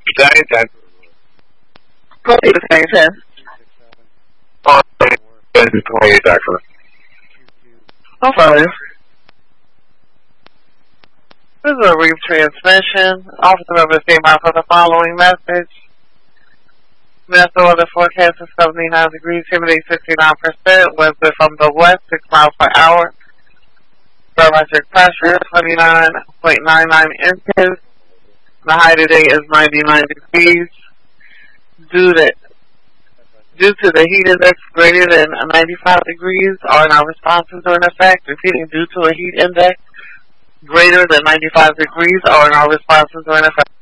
Today, that's Go to the same test. 28 actually. No further. This is a retransmission. Officer members came out for the following message. Minnesota forecast is 79 degrees, humidity 69%, winds from the west, 6 miles per hour. Barometric pressure 29.99 inches. The high today is 99 degrees. Due to the heat index greater than 95 degrees, are now responses are in effect. Repeating, due to a heat index greater than 95 degrees, are now responses are in effect.